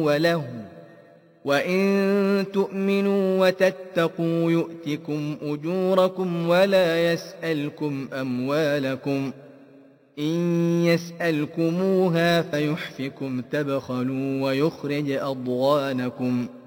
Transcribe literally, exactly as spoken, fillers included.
وله، وإن تؤمنوا وتتقوا يؤتكم أجوركم ولا يسألكم أموالكم. إن يسألكموها فيحفكم تبخلوا ويخرج أضغانكم.